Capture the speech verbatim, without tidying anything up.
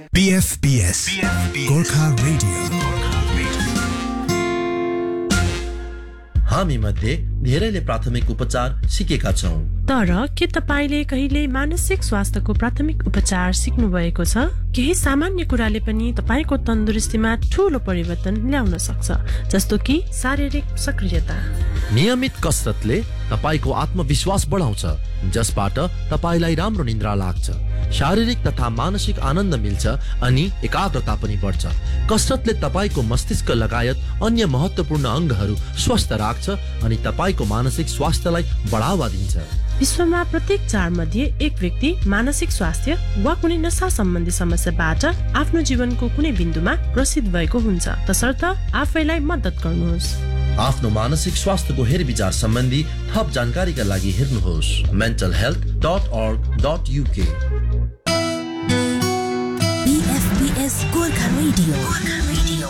B F B S Gorkha radio. हामी मध्ये धेरैले प्राथमिक उपचार सिकेका छौं, तर के तपाईले कहिले मानसिक स्वास्थ्यको प्राथमिक उपचार सिक्नु भएको छ? केही सामान्य कुराले पनि तपाईको तन्दुरुस्तीमा ठूलो परिवर्तन ल्याउन सक्छ, जस्तो कि शारीरिक सक्रियता। नियमित कसरतले तपाईको आत्मविश्वास बढाउँछ, जसबाट तपाईलाई राम्रो निद्रा लाग्छ, शारीरिक तथा मानसिक आनन्द मिल्छ अनि एकाग्रता पनि बढ्छ। कसरतले तपाईको मस्तिष्क लगायत अन्य महत्त्वपूर्ण अंगहरू स्वस्थ राख्छ अनि तपाईको मानसिक स्वास्थ्यलाई बढावा दिन्छ। विश्वमा प्रत्येक चार मध्ये एक व्यक्ति मानसिक स्वास्थ्य वा कुनै नशा सम्बन्धी समस्याबाट आफ्नो जीवनको कुनै बिन्दुमा ग्रसित भएको हुन्छ। तसर्थ आफैलाई मद्दत गर्नुहोस्। आफ्नो मानसिक स्वास्थ्यको हेरविचार सम्बन्धी थप जानकारीका लागि हेर्नुहोस् mental health dot org dot uk। B F B S Gorkha radio.